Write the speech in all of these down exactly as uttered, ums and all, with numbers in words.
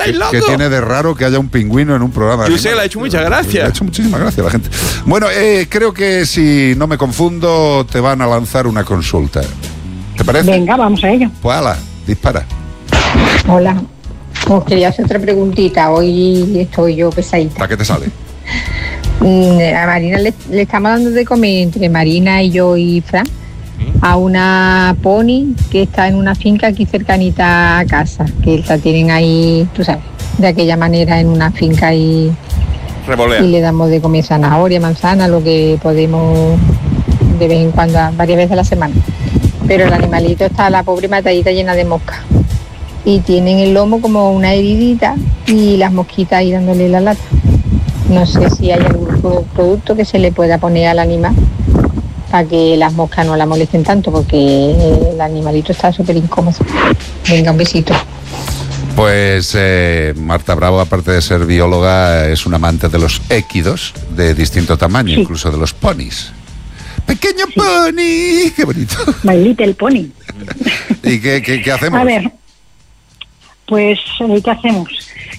¿Estáis ¿Qué, locos? ¿Qué tiene de raro que haya un pingüino en un programa? Yo sé, le ha hecho muchas gracias. Le ha hecho muchísimas gracias a la gente. Bueno, eh, creo que si no me confundo, te van a lanzar una consulta. ¿Te parece? Venga, vamos a ello. Pues ala, dispara. Hola, os quería hacer otra preguntita. Hoy estoy yo pesadita. ¿Para qué te sale? A Marina le, le estamos dando de comer, entre Marina y yo y Fran, a una pony que está en una finca aquí cercanita a casa, que la tienen ahí, tú sabes, de aquella manera en una finca y, Revolea. y le damos de comer zanahoria, manzana, lo que podemos de vez en cuando, varias veces a la semana. Pero el animalito está, la pobre matadita, llena de moscas. Y tienen el lomo como una heridita y las mosquitas ahí dándole la lata. No sé si hay algún producto que se le pueda poner al animal para que las moscas no la molesten tanto, porque el animalito está súper incómodo. Venga, un besito. Pues eh, Marta Bravo, aparte de ser bióloga, es un amante de los équidos de distinto tamaño, sí. Incluso de los ponis. ¡Pequeño sí. Pony! ¡Qué bonito! My Little Pony. ¿Y qué, qué, qué hacemos? A ver, pues, ¿qué hacemos?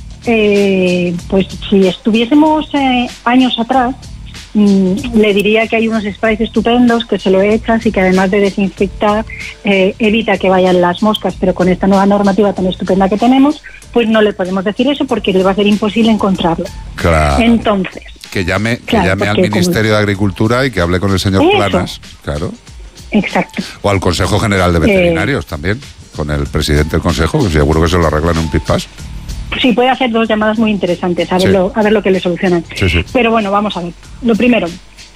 Eh, pues si estuviésemos eh, años atrás, mmm, le diría que hay unos sprays estupendos que se lo echas y que además de desinfectar eh, evita que vayan las moscas, pero con esta nueva normativa tan estupenda que tenemos, pues no le podemos decir eso porque le va a ser imposible encontrarlo. Claro. Entonces, que llame, que claro, llame al Ministerio como... de Agricultura y que hable con el señor eso. Planas, claro. Exacto. O al Consejo General de Veterinarios eh... también, con el presidente del Consejo, que seguro que se lo arreglan en un pispás. Sí, puede hacer dos llamadas muy interesantes, a ver, sí. lo, a ver lo que le solucionan. Sí, sí. Pero bueno, vamos a ver. Lo primero,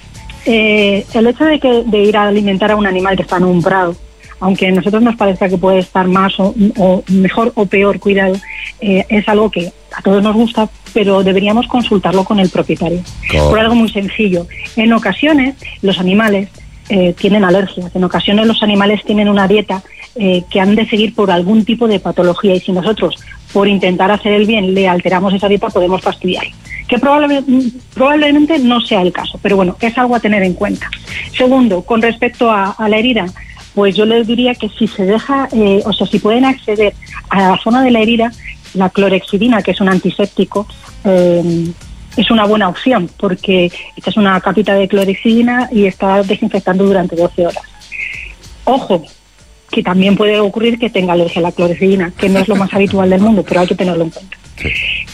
eh, el hecho de, que, de ir a alimentar a un animal que está en un prado, aunque a nosotros nos parezca que puede estar más o, o mejor o peor cuidado, eh, es algo que a todos nos gusta, pero deberíamos consultarlo con el propietario. Oh. Por algo muy sencillo. En ocasiones, los animales eh, tienen alergias. En ocasiones, los animales tienen una dieta eh, que han de seguir por algún tipo de patología, y si nosotros, por intentar hacer el bien, le alteramos esa dieta, podemos fastidiar. Que probablemente, probablemente no sea el caso, pero bueno, es algo a tener en cuenta. Segundo, con respecto a, a la herida, pues yo les diría que si se deja, eh, o sea, si pueden acceder a la zona de la herida, la clorexidina, que es un antiséptico, eh, es una buena opción, porque esta es una capita de clorexidina y está desinfectando durante doce horas. Ojo, que también puede ocurrir que tenga alergia a la clorexidina, que no es lo más habitual del mundo, pero hay que tenerlo en cuenta. Sí.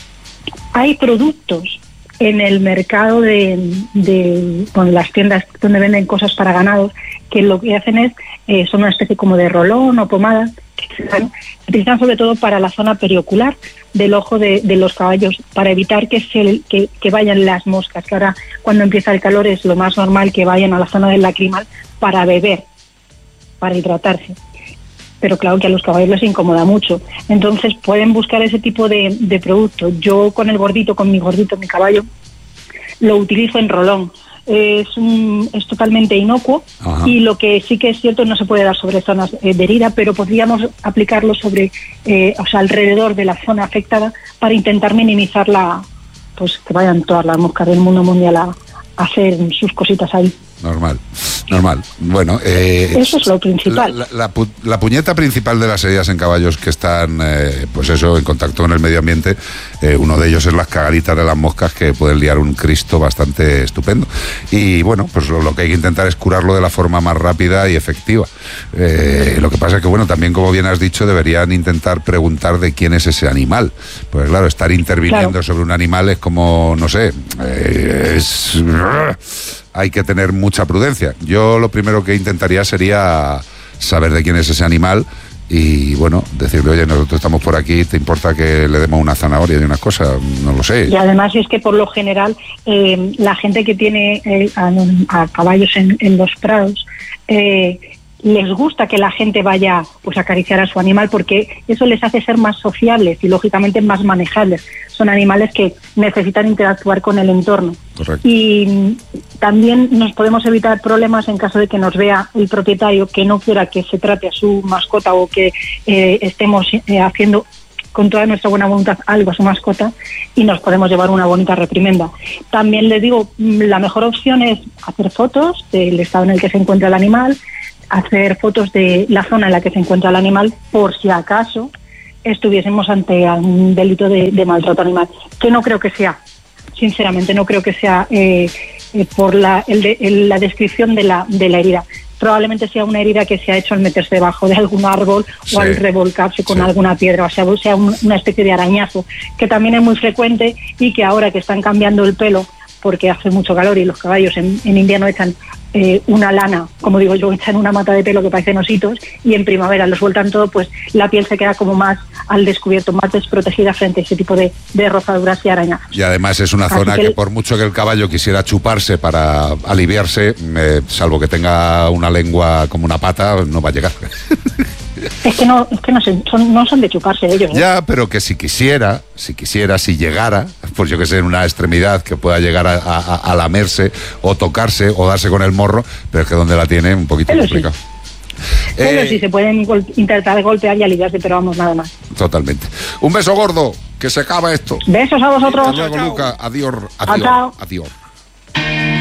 Hay productos en el mercado de, de con las tiendas donde venden cosas para ganados, que lo que hacen es, eh, son una especie como de rolón o pomada, que se utilizan, se utilizan sobre todo para la zona periocular del ojo de, de los caballos, para evitar que, se, que, que vayan las moscas, que ahora cuando empieza el calor es lo más normal que vayan a la zona del lacrimal para beber, para hidratarse. Pero claro que a los caballos les incomoda mucho. Entonces pueden buscar ese tipo de, de producto. Yo con el gordito, con mi gordito, mi caballo, lo utilizo en rolón. Es, un, es totalmente inocuo. Ajá. Y lo que sí que es cierto, no se puede dar sobre zonas eh, de herida, pero podríamos aplicarlo sobre, eh, o sea, alrededor de la zona afectada para intentar minimizar la, pues que vayan todas las moscas del mundo mundial a, a hacer sus cositas ahí. Normal, normal. Bueno, eh, eso es lo principal. La, la, la, la puñeta principal de las heridas en caballos que están, eh, pues eso, en contacto con el medio ambiente, eh, uno de ellos es las cagaritas de las moscas, que pueden liar un Cristo bastante estupendo. Y bueno, pues lo, lo que hay que intentar es curarlo de la forma más rápida y efectiva. Eh, lo que pasa es que, bueno, también, como bien has dicho, deberían intentar preguntar de quién es ese animal. Pues claro, estar interviniendo claro. sobre un animal es como, no sé, eh, es... hay que tener mucha prudencia. Yo lo primero que intentaría sería saber de quién es ese animal y, bueno, decirle, oye, nosotros estamos por aquí, ¿te importa que le demos una zanahoria y unas cosas? No lo sé. Y además es que por lo general eh, la gente que tiene eh, a, a caballos en, en los prados, eh, les gusta que la gente vaya pues a acariciar a su animal, porque eso les hace ser más sociables y lógicamente más manejables. Son animales que necesitan interactuar con el entorno. Correcto. Y también nos podemos evitar problemas en caso de que nos vea el propietario que no quiera que se trate a su mascota, o que eh, estemos eh, haciendo con toda nuestra buena voluntad algo a su mascota, y nos podemos llevar una bonita reprimenda. También les digo, la mejor opción es hacer fotos del estado en el que se encuentra el animal, hacer fotos de la zona en la que se encuentra el animal, por si acaso estuviésemos ante un delito de, de maltrato animal, que no creo que sea, sinceramente, no creo que sea eh, eh, por la, el de, el, la descripción de la, de la herida. Probablemente sea una herida que se ha hecho al meterse debajo de algún árbol sí, o al revolcarse con sí. alguna piedra, o sea, sea un, una especie de arañazo, que también es muy frecuente y que ahora que están cambiando el pelo, porque hace mucho calor y los caballos en, en invierno echan eh, una lana, como digo yo, echan una mata de pelo que parecen ositos, y en primavera lo sueltan todo, pues la piel se queda como más al descubierto, más desprotegida frente a ese tipo de, de rozaduras y arañazos. Y además es una Así zona que, que el... por mucho que el caballo quisiera chuparse para aliviarse, eh, salvo que tenga una lengua como una pata, no va a llegar. Es que no, es que no, se, son, no son de chuparse ellos, ¿eh? Ya, pero que si quisiera, si quisiera, si llegara, pues yo que sé, en una extremidad que pueda llegar a, a, a lamerse o tocarse o darse con el morro, pero es que donde la tiene un poquito Pero complicado. Sí. Pero Eh, sí se pueden gol- intentar golpear y aliviarse, pero vamos, nada más. Totalmente. Un beso gordo, que se acaba esto. Besos a vosotros. Hasta luego, Luca. Adiós, adiós, Chao. adiós.